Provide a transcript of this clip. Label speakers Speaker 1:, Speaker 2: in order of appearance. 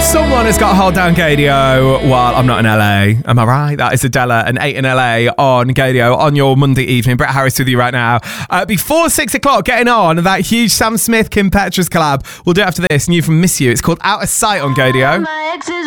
Speaker 1: Someone has got to hold down Gadio while I'm not in LA. Am I right? That is Adela and 8 in LA on Gadio on your Monday evening. Brett Harris with you right now. Before 6 o'clock, getting on that huge Sam Smith, Kim Petras collab. We'll do it after this. New from Miss You. It's called Out of Sight on Gadio.